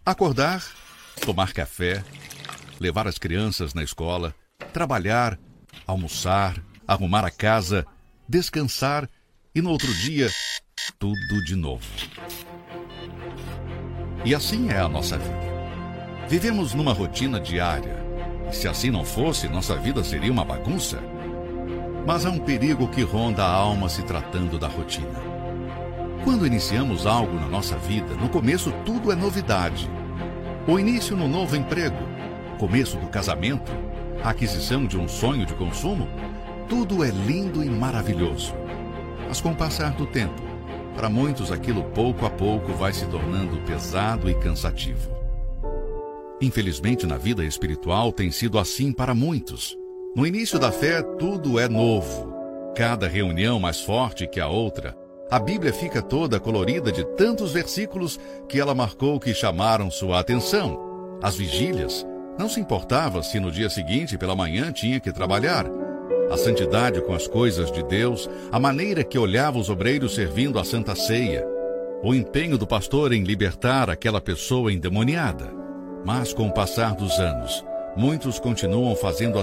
Acordar, tomar café, levar as crianças na escola, trabalhar, almoçar, arrumar a casa, descansar e no outro dia, tudo de novo. E assim é a nossa vida. Vivemos numa rotina diária. E se assim não fosse, nossa vida seria uma bagunça. Mas há um perigo que ronda a alma se tratando da rotina. Quando iniciamos algo na nossa vida, no começo tudo é novidade. O início no novo emprego, começo do casamento, a aquisição de um sonho de consumo, tudo é lindo e maravilhoso. Mas com o passar do tempo, para muitos aquilo pouco a pouco vai se tornando pesado e cansativo. Infelizmente, na vida espiritual tem sido assim para muitos. No início da fé, tudo é novo. Cada reunião mais forte que a outra. A Bíblia fica toda colorida de tantos versículos que ela marcou que chamaram sua atenção. As vigílias, não se importava se no dia seguinte pela manhã tinha que trabalhar. A santidade com as coisas de Deus, a maneira que olhava os obreiros servindo a Santa Ceia, o empenho do pastor em libertar aquela pessoa endemoniada. Mas com o passar dos anos, muitos continuam fazendo